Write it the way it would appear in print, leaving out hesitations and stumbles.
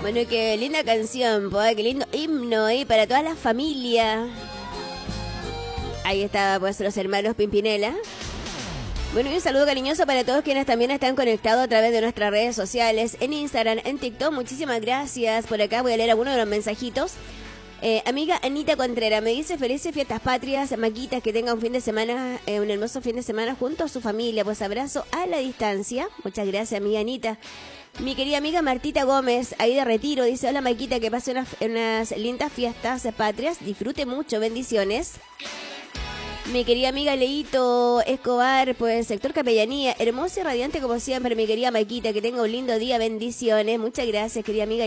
Bueno, qué linda canción, pues, qué lindo himno ahí para toda la familia. Ahí está, pues, los hermanos Pimpinela. Bueno, y un saludo cariñoso para todos quienes también están conectados a través de nuestras redes sociales, en Instagram, en TikTok. Muchísimas gracias. Por acá voy a leer algunos de los mensajitos. Amiga Anita Contreras me dice: felices fiestas patrias, Maquita, que tenga un fin de semana, un hermoso fin de semana junto a su familia. Pues abrazo a la distancia. Muchas gracias, amiga Anita. Mi querida amiga Martita Gómez, ahí de Retiro, dice: hola Maquita, que pase unas lindas fiestas patrias, disfrute mucho, bendiciones. Mi querida amiga Leito Escobar, pues sector Capellanía, hermosa y radiante como siempre, mi querida Maquita, que tenga un lindo día, bendiciones. Muchas gracias, querida amiga